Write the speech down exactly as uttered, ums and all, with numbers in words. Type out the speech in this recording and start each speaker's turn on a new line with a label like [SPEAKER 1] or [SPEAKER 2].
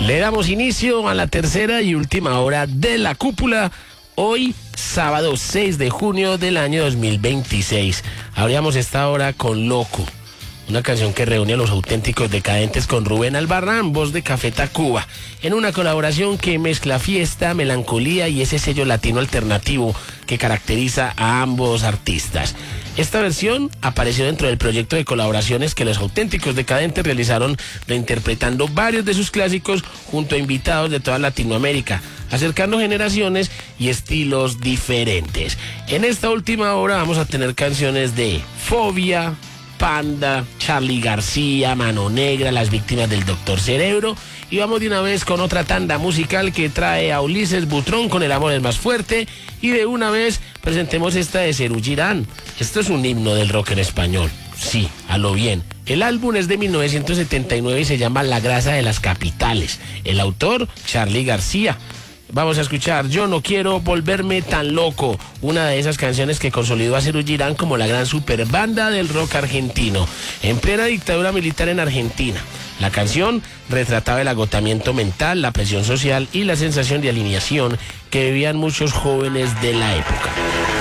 [SPEAKER 1] Le damos inicio a la tercera y última hora de La Cúpula. Hoy, sábado seis de junio del año dos mil veintiséis. Abríamos esta hora con Loco, una canción que reúne a los auténticos decadentes con Rubén Albarrán, voz de Café Tacuba, en una colaboración que mezcla fiesta, melancolía y ese sello latino alternativo que caracteriza a ambos artistas. Esta versión apareció dentro del proyecto de colaboraciones que los auténticos decadentes realizaron, reinterpretando varios de sus clásicos junto a invitados de toda Latinoamérica, acercando generaciones y estilos diferentes. En esta última hora vamos a tener canciones de Fobia, Panda, Charly García, Mano Negra, Las Víctimas del Doctor Cerebro. Y vamos de una vez con otra tanda musical que trae a Ulises Butrón con El amor es más fuerte. Y de una vez presentemos esta de Serú Girán. Esto es un himno del rock en español. Sí, a lo bien. El álbum es de mil novecientos setenta y nueve y se llama La grasa de las capitales. El autor, Charly García. Vamos a escuchar Yo no quiero volverme tan loco, una de esas canciones que consolidó a Serú Girán como la gran superbanda del rock argentino, en plena dictadura militar en Argentina. La canción retrataba el agotamiento mental, la presión social y la sensación de alineación que vivían muchos jóvenes de la época.